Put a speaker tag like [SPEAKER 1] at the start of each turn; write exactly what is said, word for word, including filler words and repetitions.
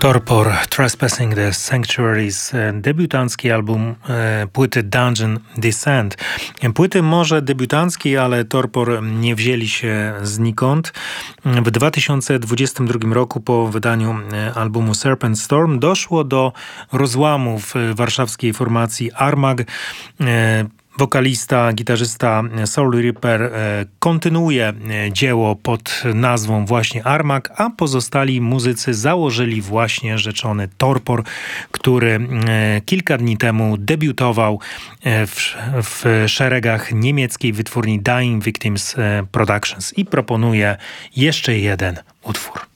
[SPEAKER 1] Torpor, Trespassing the Sanctuaries, debiutancki album e, płyty Dungeon Descent. Płyty może debiutanckiej, ale Torpor nie wzięli się znikąd. W dwa tysiące dwudziestym drugim roku po wydaniu albumu Serpent Storm doszło do rozłamu w warszawskiej formacji Armag. E, Wokalista, gitarzysta Soul Reaper e, kontynuuje e, dzieło pod nazwą właśnie Armag, a pozostali muzycy założyli właśnie rzeczony Torpor, który e, kilka dni temu debiutował e, w, w szeregach niemieckiej wytwórni Dying Victims e, Productions i proponuje jeszcze jeden utwór.